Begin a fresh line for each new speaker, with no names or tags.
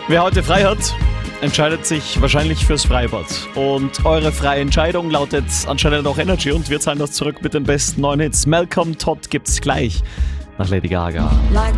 Wer heute frei hat, entscheidet sich wahrscheinlich fürs Freibad. Und eure freie Entscheidung lautet anscheinend auch Energy und wir zahlen das zurück mit den besten neuen Hits. Malcolm Todd gibt's gleich nach Lady Gaga.
Like